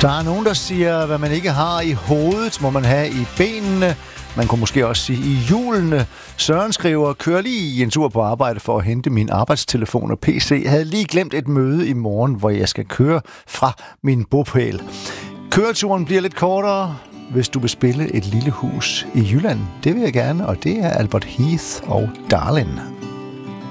Der er nogen, der siger, hvad man ikke har i hovedet, må man have i benene. Man kunne måske også sige i hjulene. Søren skriver, kører lige en tur på arbejde for at hente min arbejdstelefon og PC. Jeg havde lige glemt et møde i morgen, hvor jeg skal køre fra min bopæl. Køreturen bliver lidt kortere, hvis du vil spille Et lille hus i Jylland. Det vil jeg gerne, og det er Albert Heath og Darlin'.